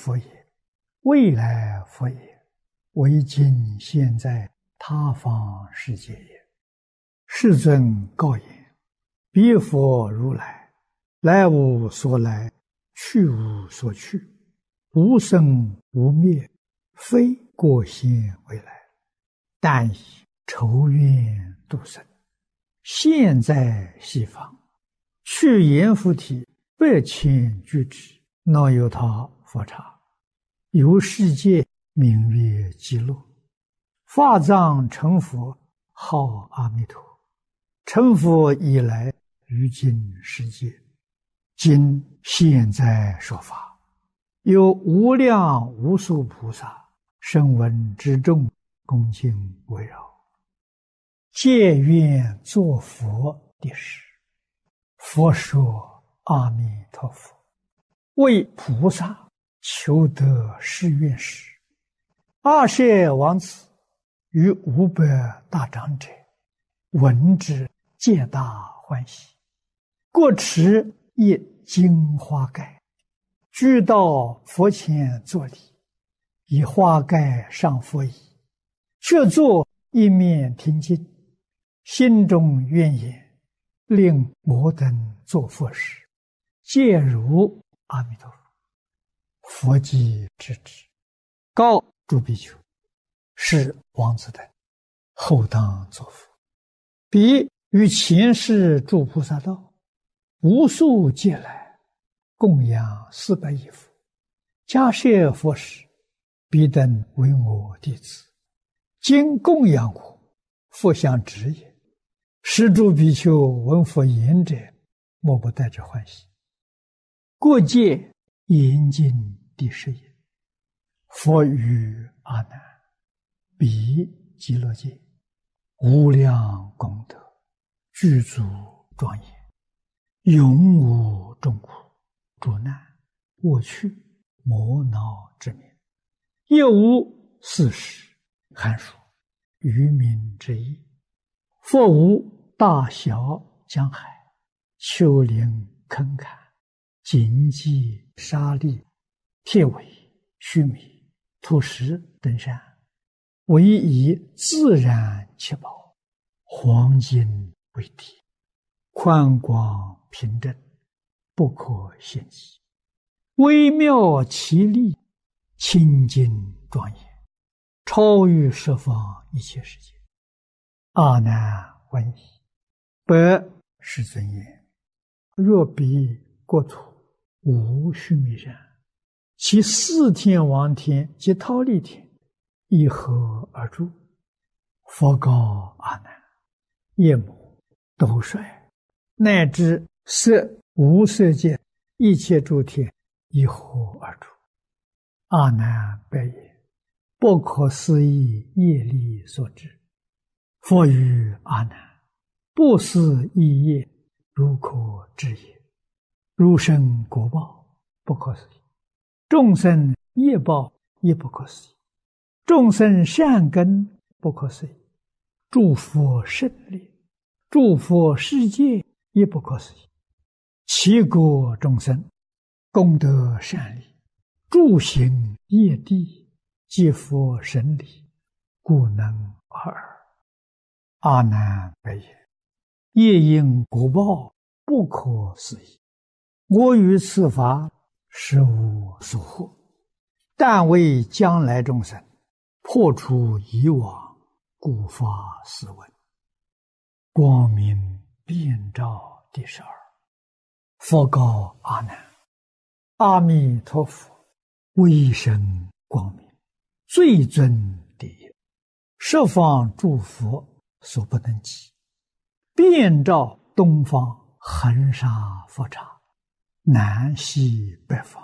佛也，未来佛也，为今现在他方世界也。世尊告言：彼佛如来，来无所来，去无所去，无生无灭，非过现未来，但以仇怨度生。现在西方，去阎浮提8,000俱胝，那由他佛刹，由世界名曰极乐，法藏成佛，号阿弥陀。成佛以来，于今世界，今现在说法，有无量无数菩萨声闻之众，恭敬围绕，皆愿作佛的事。佛说：阿弥陀佛，为菩萨求得誓愿时，阿舍王子与500大长者闻之，皆大欢喜，各持一金花盖，俱到佛前作礼，以花盖上佛椅，却坐一面听经，心中愿言：令我等作佛时，皆如阿弥陀佛。佛即知之，告诸比丘：是王子等后当作佛。彼于前世诸菩萨道，无数劫来，供养400亿佛，迦叶佛时，彼等为我弟子，今供养我，佛相知也。是诸比丘闻佛言者，莫不带着欢喜。过界严禁第10也。佛语阿难：彼极乐界，无量功德，具足庄严，永无众苦、诸难、过去、磨恼之名，亦无四时、寒暑、愚民之意。佛无大小江海、丘陵坑坎、荆棘沙砾、铁苇须弥、土石等山，唯以自然七宝，黄金为体，宽广平正，不可限计，微妙奇丽，清净庄严，超于十方一切世界。阿难闻已，白世尊言：若彼国土无须弥山，其4天王天及忉利天，以何而住？佛告阿难：夜幕、斗率，乃至色无色界一切诸天，以何而住？阿难白言：不可思议业力所致。佛语阿难：不思议业，如可知也。如生果报，不可思议；众生业报，亦不可思议；众生善根，不可思议；诸佛胜利，诸佛世界，亦不可思议。其国众生，功德善利，诸行业地，皆佛神理，故能尔。阿难白言：业因果报，不可思议。我于此法，实无所获，但为将来众生破除以往，故发斯文。光明遍照第12。佛告阿难：阿弥陀佛，威神光明，最尊第一，十方诸佛所不能及，遍照东方恒沙佛刹，南西北方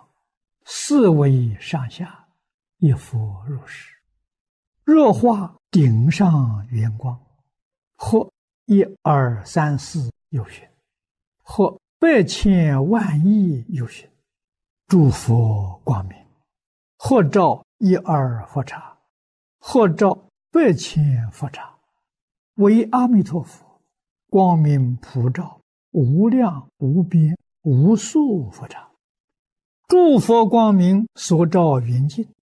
，4维上下，一佛如是。若化顶上圆光，或1、2、3、4有寻，或100千万亿有寻，诸佛光明，或照1、2佛刹，或照100千佛刹，为阿弥陀佛，光明普照无量无边无数佛刹。 诸佛光明所照圆镜，